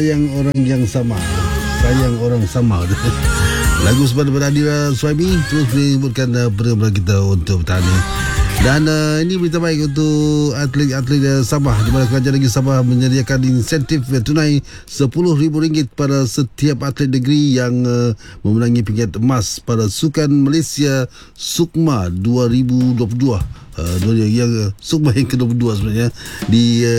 Sayang orang yang sama, sayang orang sama. Lagu daripada Adira Suhaimi terus menyebutkan program kita untuk bertanya. Dan ini berita baik untuk atlet-atlet Sabah, di mana Kerajaan Negeri Sabah menyediakan insentif tunai RM10,000 pada setiap atlet negeri yang memenangi pingat emas pada Sukan Malaysia SUKMA 2022. Yang SUKMA yang ke-22 sebenarnya di